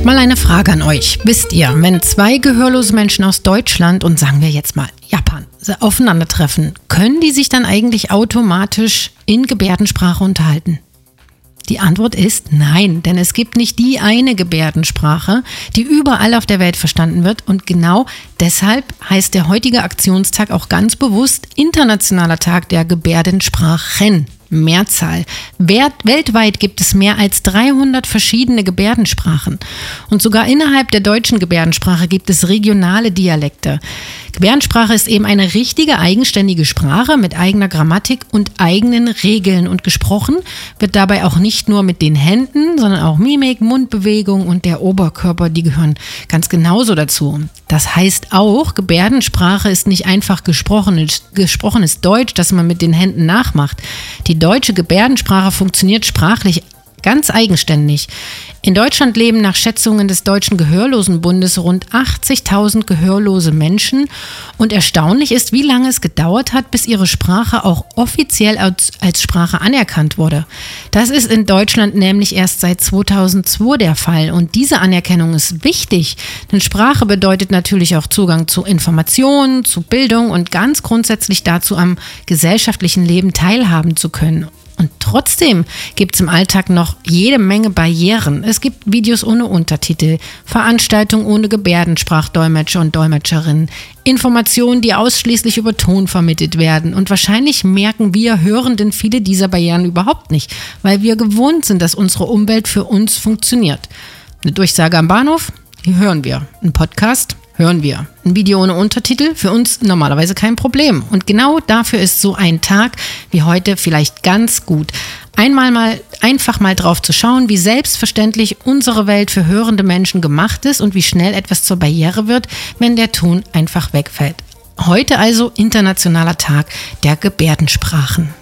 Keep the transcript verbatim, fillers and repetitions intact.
habe mal eine Frage an euch. Wisst ihr, wenn zwei gehörlose Menschen aus Deutschland und sagen wir jetzt mal Japan aufeinandertreffen, können die sich dann eigentlich automatisch in Gebärdensprache unterhalten? Die Antwort ist nein, denn es gibt nicht die eine Gebärdensprache, die überall auf der Welt verstanden wird, und genau deshalb heißt der heutige Aktionstag auch ganz bewusst Internationaler Tag der Gebärdensprachen. Mehrzahl. Weltweit gibt es mehr als dreihundert verschiedene Gebärdensprachen. Und sogar innerhalb der deutschen Gebärdensprache gibt es regionale Dialekte. Gebärdensprache ist eben eine richtige eigenständige Sprache mit eigener Grammatik und eigenen Regeln. Und gesprochen wird dabei auch nicht nur mit den Händen, sondern auch Mimik, Mundbewegung und der Oberkörper, die gehören ganz genauso dazu. Das heißt auch, Gebärdensprache ist nicht einfach gesprochenes, gesprochenes Deutsch, das man mit den Händen nachmacht. Die deutsche Gebärdensprache funktioniert sprachlich ganz eigenständig. In Deutschland leben nach Schätzungen des Deutschen Gehörlosenbundes rund achtzigtausend gehörlose Menschen, und erstaunlich ist, wie lange es gedauert hat, bis ihre Sprache auch offiziell als, als Sprache anerkannt wurde. Das ist in Deutschland nämlich erst seit zweitausendzwei der Fall, und diese Anerkennung ist wichtig, denn Sprache bedeutet natürlich auch Zugang zu Informationen, zu Bildung und ganz grundsätzlich dazu, am gesellschaftlichen Leben teilhaben zu können. Und trotzdem gibt es im Alltag noch jede Menge Barrieren. Es gibt Videos ohne Untertitel, Veranstaltungen ohne Gebärdensprachdolmetscher und Dolmetscherinnen, Informationen, die ausschließlich über Ton vermittelt werden. Und wahrscheinlich merken wir Hörenden viele dieser Barrieren überhaupt nicht, weil wir gewohnt sind, dass unsere Umwelt für uns funktioniert. Eine Durchsage am Bahnhof, die hören wir. Ein Podcast hören wir. Ein Video ohne Untertitel, für uns normalerweise kein Problem. Und genau dafür ist so ein Tag wie heute vielleicht ganz gut. Einmal mal, einfach mal drauf zu schauen, wie selbstverständlich unsere Welt für hörende Menschen gemacht ist und wie schnell etwas zur Barriere wird, wenn der Ton einfach wegfällt. Heute also Internationaler Tag der Gebärdensprachen.